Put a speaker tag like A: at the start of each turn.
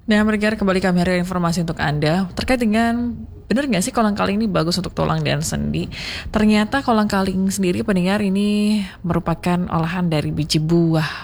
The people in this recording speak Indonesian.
A: Nah, mereka kembali kami ada informasi untuk Anda terkait dengan benar nggak sih kolang-kaling ini bagus untuk tulang dan sendi? Ternyata kolang-kaling sendiri pendengar ini merupakan olahan dari biji buah